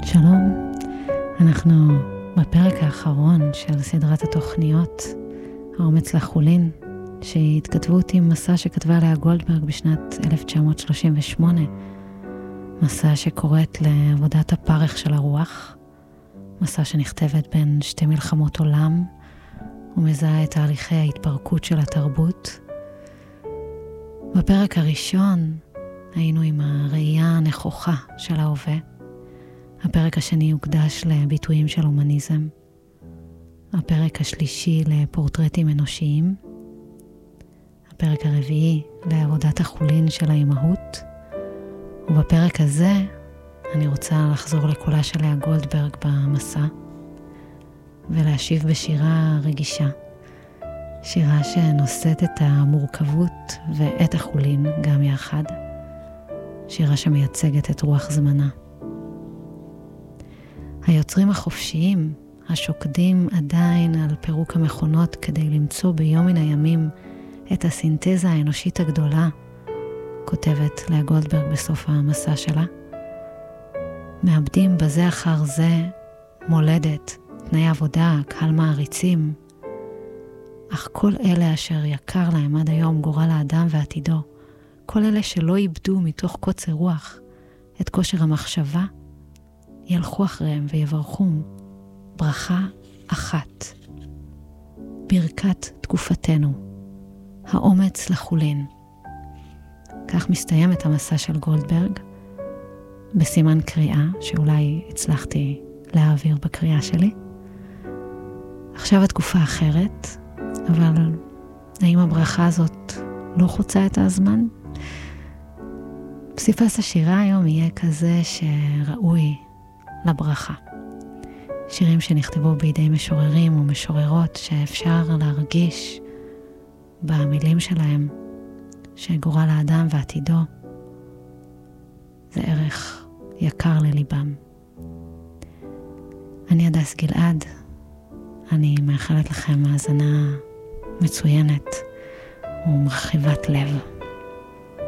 שלום, אנחנו בפרק האחרון של סדרת התוכניות האומץ לחולין, שהתכתבות עם מסע שכתבה לאה גולדברג בשנת 1938, מסע שקוראת לעבודת הפרך של הרוח, מסע שנכתבת בין שתי מלחמות עולם ומזהה את תהליכי ההתפרקות של התרבות. בפרק הראשון היינו עם הראייה הנכוחה של ההווה. הפרק השני הוקדש לביטויים של הומניזם. הפרק השלישי לפורטרטים אנושיים. הפרק הרביעי לעבודת החולין של האימהות. ובפרק הזה אני רוצה לחזור לקולה של לאה גולדברג במסע ולהשיב בשירה רגישה. שירה שנושאת את המורכבות ואת החולין גם יחד. שירה שמייצגת את רוח זמנה. היוצרים החופשיים השוקדים עדיין על פירוק המכונות כדי למצוא ביום מן הימים את הסינתזה האנושית הגדולה, כותבת לאה גולדברג בסוף המסע שלה. מאבדים בזה אחר זה מולדת, תנאי עבודה, קהל מעריצים, אך כל אלה אשר יקר להם עד היום גורל האדם ועתידו, כל אלה שלא איבדו מתוך קוצר רוח את כושר המחשבה, ילכו אחריהם ויברכום ברכה אחת, ברכת תקופתנו, האומץ לחולין. כך מסתיימת המסע של גולדברג, בסימן קריאה שאולי הצלחתי להעביר בקריאה שלי. עכשיו התקופה אחרת, אבל האם הברכה הזאת לא חוצה את הזמן? פסיפס השירה היום יהיה כזה שראוי לברכה. שירים שנכתבו בידי משוררים ומשוררות שאפשר להרגיש במילים שלהם שגורל האדם ועתידו זה ערך יקר לליבם. אני הדס גלעד, אני מאחלת לכם האזנה מצוינת ומרחיבת לב.